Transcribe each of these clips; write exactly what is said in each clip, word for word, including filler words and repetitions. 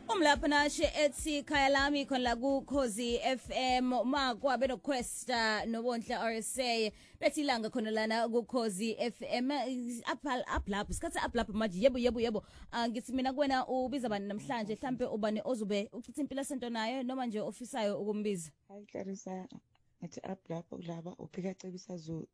Umlapha nashe ethi khaya lami khona la ku Khosi F M makwa beno Questa nobonhla R S A bethi ilanga khona lana ku Khosi F M apha aplap isikhathi aplap manje yebo yebo yebo ngithi mina kuwena ubiza bani namhlanje mhlambe ubani ozobe uchitha impilo sento nayo noma nje ofisayo ukumbiza. Hayi Clarissa ethi aplap kulaba uphika cebisa zo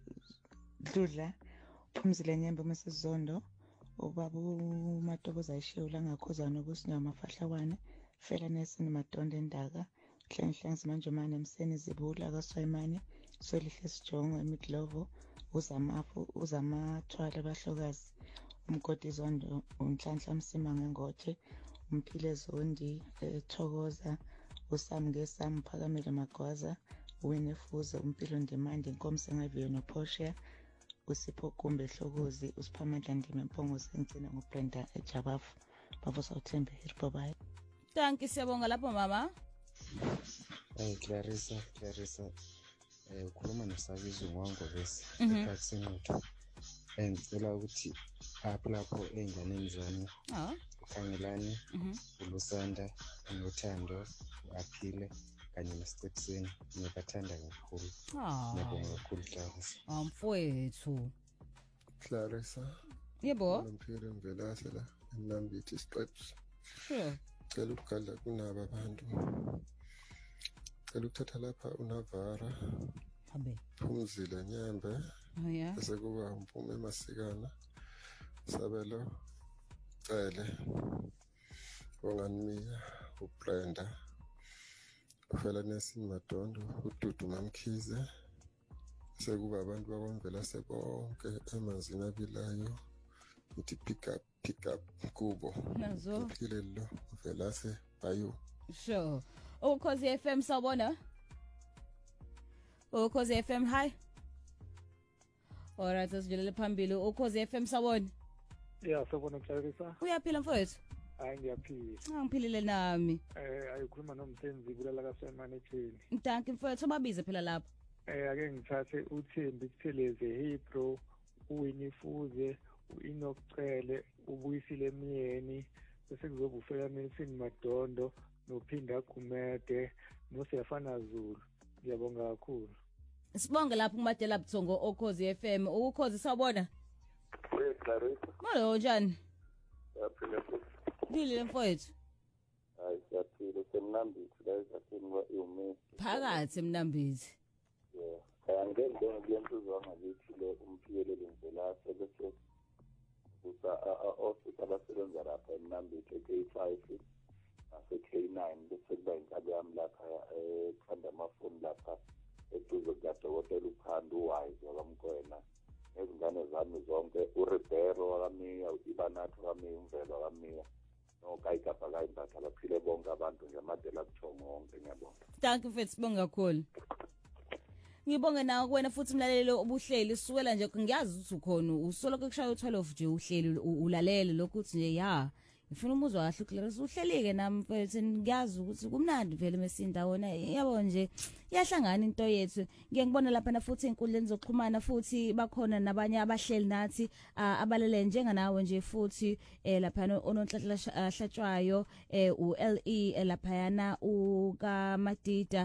dludla phumzile nyembe masizondo ubaba uMatokoza ayishewula ngakhozana kusinyama mafahlawane fela nesini madonde endaka hlenhlenzi manje manje emseni zibula kaSwayimane solihle sijongo emidlovo uzamafu uzamathwala bahlokazi umgodi zondo unhlanhla msima ngengothe umphile zondi ethokoza usamnge samphakamela magwaza uwenefuze umpilo ndemande inkomse ngaviyo noPortia usipho kumbe hlokozi usiphamandla ndime mpongo sengcina ngoBrenda eJabafu bafo sawuthembe hirpo bye. Thank you siyabonga lapho mama. Hey Clarissa Clarissa eh ukhuluma noSabizo ngwango bese ePaxinotho engicela ukuthi apho lapho enganeni zami ah ukhangelani uLusanda uNothando uAphile kanye noStephen ngiyabathanda kakhulu. Ngiyabonga kakhulu Clarissa. Ah mfowethu Clarissa. Yebo. Ngimphile Mvelase la eMnambithi Steps. Sure. Cela ukugala kunaba abantu. Cela ukuthatha lapha uNavara. Habe. Phumzile Nyembe. Oh yeah. Bese kuba uMphume Masikana. Sabelo Cele. Onganimiya uBrenda. Ufela nesini Madondo uDudu Mamkhize. Sekuba abantu bakwamvela sebonke emanzini abilayo. Uthi pick up pick up kubo nazo phile lo Velase bayo. Sure. Ukhosi F M sawubona. Ukhosi F M hi. Alright asijulele phambili Ukhosi F M sawubona. Yeah sawubona Clarissa. Uyaphila mfowethu? Hayi ngiyaphila. Ah ngiphilile nami. Eh ayikhuluma noMsenzi kulala kaSwayimane etheni. Thank you mfowethu babize phela lapha. Eh ake ngithathe uThembi Kutheleze Hebrew uWinifuze uInocele ubuyisile Myeni bese kuzoba ufela Nelson Madondo noPhinda Gumede noSiyafana Zulu. Ngiyabonga kakhulu. Sibonge lapho kuMadela Buthongo Ukhosi F M. Ukhosi sawubona? We Clarissa. Molo njani? Yaphila futhi. Ngilile mfowethu. Hayi siyaphila semnambithi la ezathini ume. Phakathi emnambithi. Yeah. Angeke ngiyenzwa ngakithi le umphiyelele Mvelase bese usa office abasebenza lapha emnambithi K five nase K nine bese kuba inkabi yami lapha ekhanda amafoni lapha eduze kadokotela uPhando uWise wakamkwena nezingane zami zonke uRibero wakamiya uIbanathi wakamiya uMvelo wakamiya nokayigabha kayimbatha baphile bonke abantu nje Madela Buthongo wonke ngiyabonga. Thank you mfethu sibonga kakhulu. Ngibonge nawe kuwena futhi umlaleli obuhleli sukela nje ngiyazi ukuthi ukhona usoloko kushaya u12 nje uhleli ulalele lokho uthi nje ya ngifuna umuzwa kahle uClarissa uhlelike nami mfethu ngiyazi ukuthi kumnandi vele mesindawona yabo nje iyahlangana into yethu ngeke ngibone lapha na futhi inkundleni zokuxhumana futhi bakhona nabanye abahleli nathi abalele njenga nawe nje futhi lapha ononhlanhla hlatshwayo uL E lapha yana ukaMadida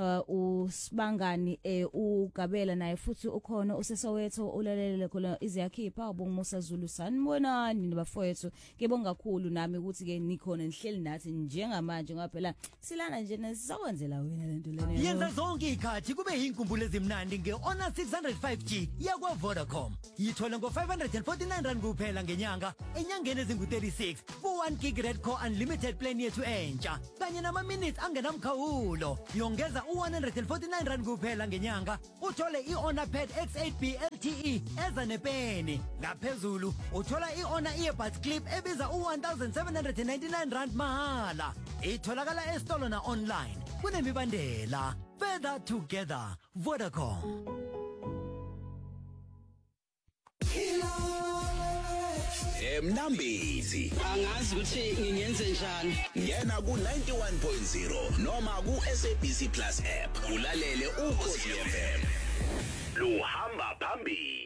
usibangani ugabela naye futhi ukhona usesowetho ulalele khona iziyakhipha ubungumusa Zulu sanibonani nabafowethu ngibonga kakhulu nami ukuthi ke nikhona nihleli nathi njengamanje ngoba phela silana nje nesizokwenzela wena lento lena yenza zonke ikhathi kube inkumbulo ezimnandi ngeHonor six oh five G yakwa Vodacom yithola ngo five hundred forty-nine rand kuphela ngenyanga enyangeni ezingu thirty-six ku one gig red core unlimited plan yethu entsha kanye nama minutes angenamkhawulo yongeza u one hundred forty-nine rand kuphela ngenyanga uthole iHonor Pad X eight B L T E eza nepeni ngaphezulu uthola iHonor earbuds clip ebiza u one thousand seven hundred ninety-nine rand mahala itholakala esitolo na online kunemibandela further together Vodacom. Emnambithi angazi ukuthi ngingenze njani ngena ku ninety-one point zero noma ku S A B C Plus app ulalele Ukhosi F M luhamba phambili.